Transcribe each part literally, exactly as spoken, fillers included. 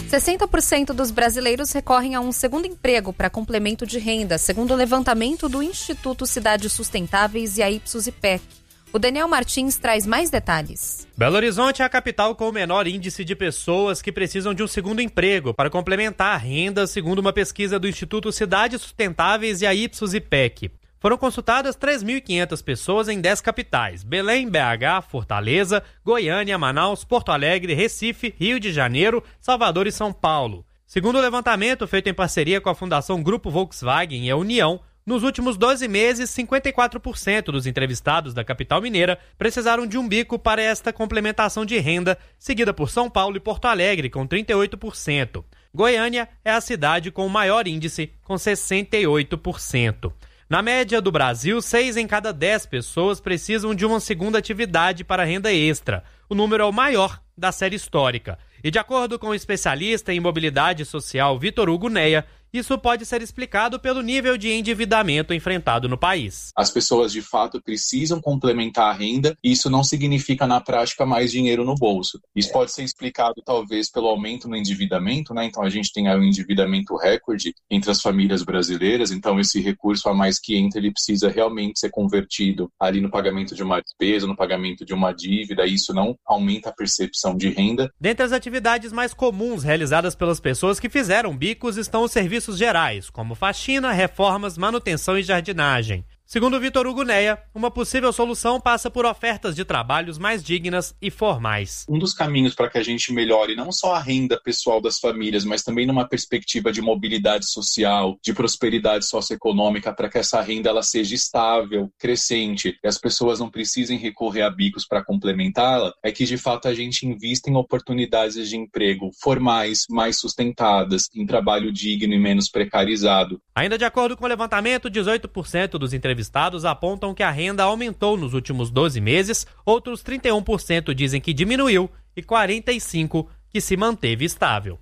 sessenta por cento dos brasileiros recorrem a um segundo emprego para complemento de renda, segundo o levantamento do Instituto Cidades Sustentáveis e a Ipsos e P E C. O Daniel Martins traz mais detalhes. Belo Horizonte é a capital com o menor índice de pessoas que precisam de um segundo emprego para complementar a renda, segundo uma pesquisa do Instituto Cidades Sustentáveis e a Ipsos e P E C. Foram consultadas três mil e quinhentas pessoas em dez capitais: Belém, B H, Fortaleza, Goiânia, Manaus, Porto Alegre, Recife, Rio de Janeiro, Salvador e São Paulo. Segundo o levantamento feito em parceria com a Fundação Grupo Volkswagen e a União, nos últimos doze meses, cinquenta e quatro por cento dos entrevistados da capital mineira precisaram de um bico para esta complementação de renda, seguida por São Paulo e Porto Alegre, com trinta e oito por cento. Goiânia é a cidade com o maior índice, com sessenta e oito por cento. Na média do Brasil, seis em cada dez pessoas precisam de uma segunda atividade para renda extra. O número é o maior da série histórica. E de acordo com o especialista em mobilidade social Vitor Hugo Neia, isso pode ser explicado pelo nível de endividamento enfrentado no país. As pessoas, de fato, precisam complementar a renda e isso não significa, na prática, mais dinheiro no bolso. Isso pode ser explicado, talvez, pelo aumento no endividamento, né? Então, a gente tem aí um endividamento recorde entre as famílias brasileiras. Então, esse recurso a mais que entra, ele precisa realmente ser convertido ali no pagamento de uma despesa, no pagamento de uma dívida. E isso não aumenta a percepção de renda. Dentre as atividades mais comuns realizadas pelas pessoas que fizeram bicos estão os serviços gerais, como faxina, reformas, manutenção e jardinagem. Segundo Vitor Hugo Neia, uma possível solução passa por ofertas de trabalhos mais dignas e formais. Um dos caminhos para que a gente melhore não só a renda pessoal das famílias, mas também numa perspectiva de mobilidade social, de prosperidade socioeconômica, para que essa renda ela seja estável, crescente, e as pessoas não precisem recorrer a bicos para complementá-la, é que de fato a gente invista em oportunidades de emprego formais, mais sustentadas, em trabalho digno e menos precarizado. Ainda de acordo com o levantamento, dezoito por cento dos entrevistados Entrevistados apontam que a renda aumentou nos últimos doze meses, outros trinta e um por cento dizem que diminuiu e quarenta e cinco por cento que se manteve estável.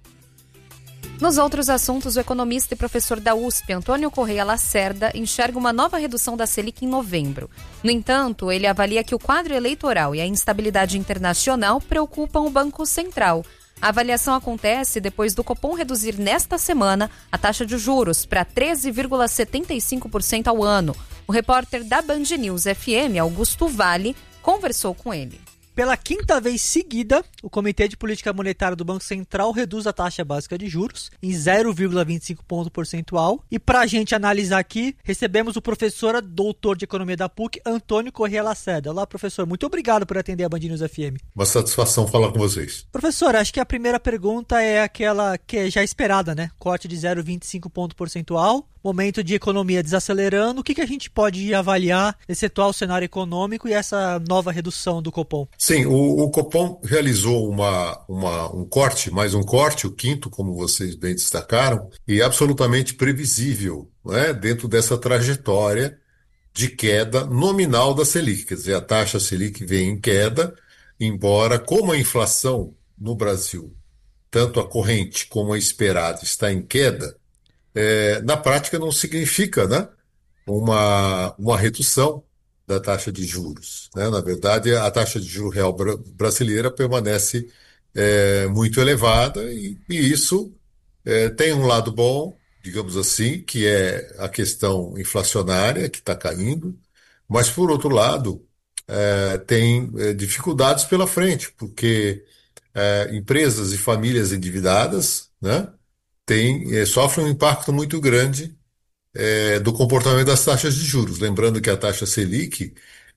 Nos outros assuntos, o economista e professor da U S P, Antônio Correia Lacerda, enxerga uma nova redução da Selic em novembro. No entanto, ele avalia que o quadro eleitoral e a instabilidade internacional preocupam o Banco Central. A avaliação acontece depois do Copom reduzir nesta semana a taxa de juros para treze vírgula setenta e cinco por cento ao ano. O repórter da Band News F M, Augusto Vale, conversou com ele. Pela quinta vez seguida, o Comitê de Política Monetária do Banco Central reduz a taxa básica de juros em zero vírgula vinte e cinco ponto percentual. E para a gente analisar aqui, recebemos o professor doutor de Economia da P U C, Antônio Correia Lacerda. Olá, professor. Muito obrigado por atender a Band News F M. Uma satisfação falar com vocês. Professor, acho que a primeira pergunta é aquela que é já esperada, né? Corte de zero vírgula vinte e cinco ponto percentual. Momento de economia desacelerando, o que, que a gente pode avaliar nesse atual cenário econômico e essa nova redução do Copom? Sim, o, o Copom realizou uma, uma, um corte, mais um corte, o quinto, como vocês bem destacaram, e absolutamente previsível, né, dentro dessa trajetória de queda nominal da Selic. Quer dizer, a taxa Selic vem em queda, embora como a inflação no Brasil, tanto a corrente como a esperada, está em queda, É, na prática não significa, né, uma, uma redução da taxa de juros, né? Na verdade, a taxa de juros real bra- brasileira permanece é, muito elevada e, e isso é, tem um lado bom, digamos assim, que é a questão inflacionária que está caindo, mas, por outro lado, é, tem é, dificuldades pela frente, porque é, empresas e famílias endividadas, né, tem, eh, sofre um impacto muito grande eh, do comportamento das taxas de juros. Lembrando que a taxa Selic